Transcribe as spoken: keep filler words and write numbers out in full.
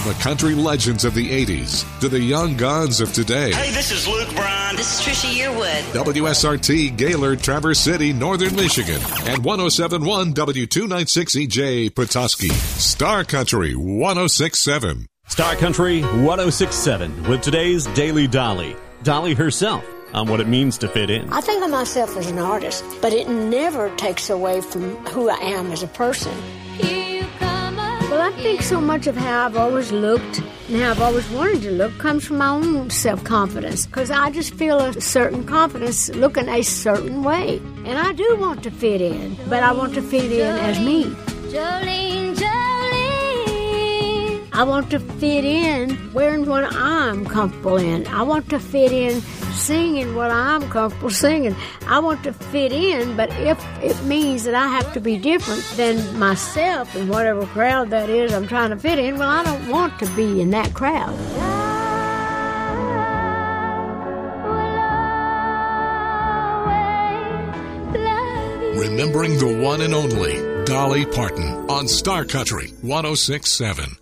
the country legends of the eighties to the young guns of today. Hey, this is Luke Bryan. This is Trisha Yearwood. W S R T, Gaylord, Traverse City, Northern Michigan. And one oh seven point one W two ninety-six E J, Petoskey. Star Country, one oh six point seven. Star Country, one oh six point seven, with today's Daily Dolly. Dolly herself on what it means to fit in. I think of myself as an artist, but it never takes away from who I am as a person. Well, I think so much of how I've always looked and how I've always wanted to look comes from my own self-confidence, because I just feel a certain confidence looking a certain way. And I do want to fit in, but I want to fit in as me. Jolene, Jolene. I want to fit in wearing what I'm comfortable in. I want to fit in singing what I'm comfortable singing. I want to fit in, but if it means that I have to be different than myself in whatever crowd that is I'm trying to fit in, well, I don't want to be in that crowd. Remembering the one and only Dolly Parton on Star Country one oh six point seven.